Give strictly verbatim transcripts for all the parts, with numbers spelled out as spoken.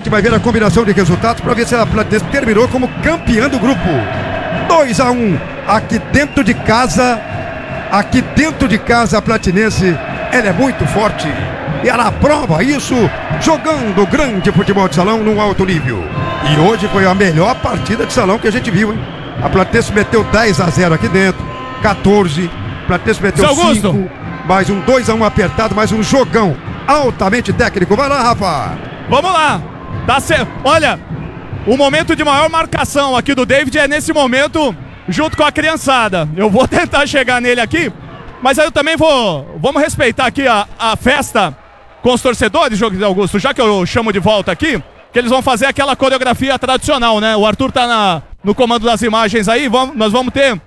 gente vai ver a combinação de resultados para ver se a Platinense terminou como campeã do grupo. dois a um aqui dentro de casa. Aqui dentro de casa a Platinense, ela é muito forte. E ela prova isso jogando grande futebol de salão num alto nível. E hoje foi a melhor partida de salão que a gente viu, hein? A Platense meteu dez a zero aqui dentro, quatorze. A Platense meteu cinco, mais um dois a um apertado, mais um jogão altamente técnico. Vai lá, Rafa. Vamos lá. Tá certo. Olha, o momento de maior marcação aqui do David é nesse momento, junto com a criançada. Eu vou tentar chegar nele aqui, mas aí eu também vou... Vamos respeitar aqui a, a festa com os torcedores, José Augusto, já que eu chamo de volta aqui, que eles vão fazer aquela coreografia tradicional, né? O Arthur tá na, no comando das imagens aí, vamos, nós vamos ter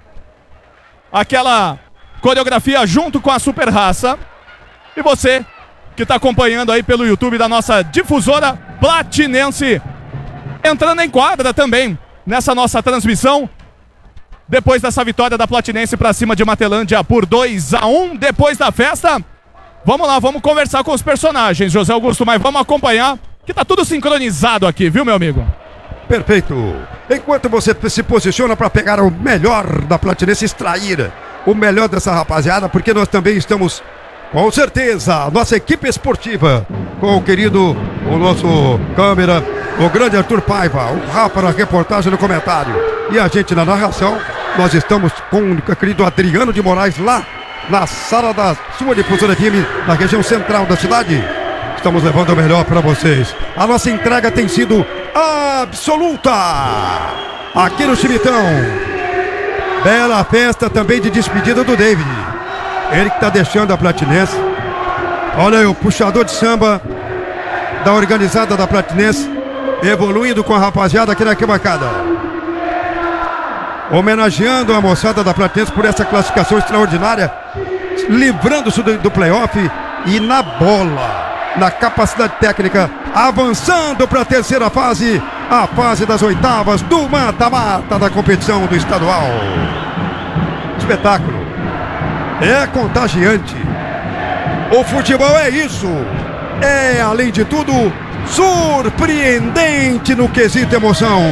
aquela coreografia junto com a Super Raça. E você que tá acompanhando aí pelo YouTube da nossa difusora Platinense, entrando em quadra também nessa nossa transmissão, depois dessa vitória da Platinense pra cima de Matelândia por dois a um, depois da festa. Vamos lá, vamos conversar com os personagens, José Augusto, mas vamos acompanhar, que tá tudo sincronizado aqui, viu, meu amigo? Perfeito. Enquanto você se posiciona para pegar o melhor da Platinense, extrair o melhor dessa rapaziada, porque nós também estamos, com certeza, nossa equipe esportiva, com o querido, o nosso câmera, o grande Arthur Paiva, o Rafa na reportagem, no comentário, e a gente na narração. Nós estamos com o querido Adriano de Moraes lá na sala da sua difusora F M, na região central da cidade. Estamos levando o melhor para vocês. A nossa entrega tem sido absoluta aqui no Chimitão. Bela festa também de despedida do David. Ele que está deixando a Platinense. Olha aí, o puxador de samba da organizada da Platinense, evoluindo com a rapaziada aqui na arquibancada, homenageando a moçada da Platinense por essa classificação extraordinária, livrando-se do, do playoff e na bola, na capacidade técnica, avançando para a terceira fase, a fase das oitavas do mata-mata da competição do estadual. Espetáculo. É contagiante. O futebol é isso. É, além de tudo, surpreendente no quesito emoção.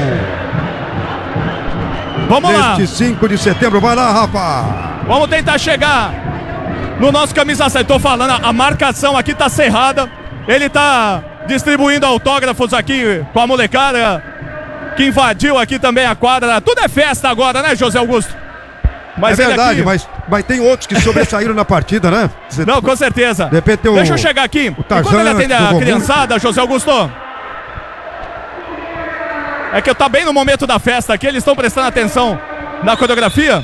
Vamos lá. Neste cinco de setembro, vai lá, Rafa. Vamos tentar chegar no nosso camisa sete. Tô falando, a marcação aqui tá cerrada. Ele tá distribuindo autógrafos aqui com a molecada que invadiu aqui também a quadra. Tudo é festa agora, né, José Augusto? Mas é verdade, aqui... mas, mas tem outros que sobressaíram na partida, né? Você... Não, com certeza. De repente tem o... Deixa eu chegar aqui. O Tarzan, enquanto ele atende a criançada, José Augusto. É que eu tá bem no momento da festa aqui, eles estão prestando atenção na coreografia.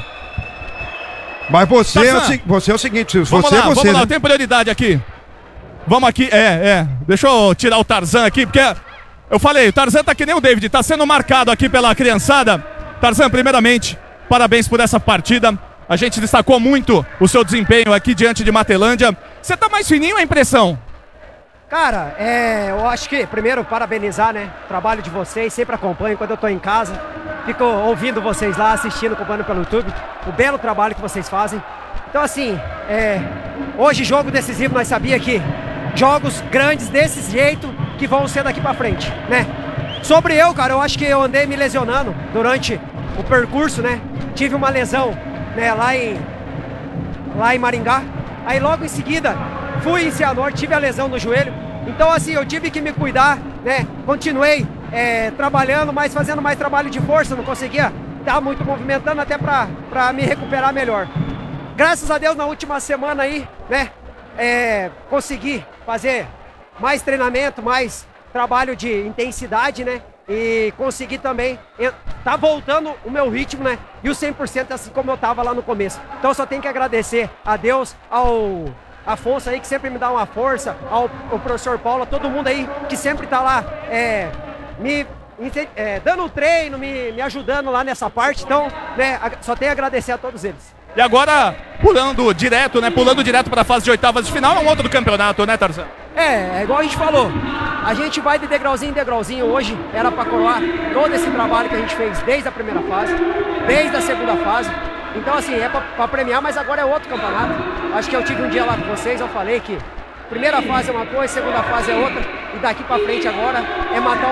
Mas você, é o, se... você é o seguinte, vamos você lá, é você, vamos lá, né? tem prioridade aqui. Vamos aqui, é, é. Deixa eu tirar o Tarzan aqui, porque eu falei, o Tarzan tá que nem o David, tá sendo marcado aqui pela criançada. Tarzan, primeiramente, parabéns por essa partida. A gente destacou muito o seu desempenho aqui diante de Matelândia. Você tá mais fininho, a impressão? Cara, é, eu acho que, primeiro, parabenizar, né, o trabalho de vocês, sempre acompanho quando eu tô em casa, fico ouvindo vocês lá, assistindo, acompanhando pelo YouTube, o belo trabalho que vocês fazem. Então, assim, é, hoje, jogo decisivo, nós sabia que jogos grandes desse jeito que vão ser daqui pra frente, né. Sobre eu, cara, eu acho que eu andei me lesionando durante o percurso, né, tive uma lesão, né, lá em, lá em Maringá, aí logo em seguida fui em Cianorte, tive a lesão no joelho, então assim, eu tive que me cuidar, né, continuei é, trabalhando, mas fazendo mais trabalho de força, não conseguia estar muito movimentando até pra, pra me recuperar melhor. Graças a Deus, na última semana aí, né, é, consegui fazer mais treinamento, mais trabalho de intensidade, né, e consegui também, tá voltando o meu ritmo, né, e o cem por cento assim como eu tava lá no começo. Então só tenho que agradecer a Deus, ao Afonso aí que sempre me dá uma força, ao, ao professor Paulo, a todo mundo aí que sempre tá lá é, me é, dando treino, me, me ajudando lá nessa parte. Então, né, só tenho a agradecer a todos eles. E agora, pulando direto, né, pulando direto para a fase de oitavas de final, é um outro campeonato, né, Tarzan? É, é igual a gente falou, a gente vai de degrauzinho em degrauzinho. Hoje era para coroar todo esse trabalho que a gente fez desde a primeira fase, desde a segunda fase. Então assim, é para premiar, mas agora é outro campeonato. Acho que eu tive um dia lá com vocês, eu falei que primeira fase é uma coisa, segunda fase é outra, e daqui para frente agora é matar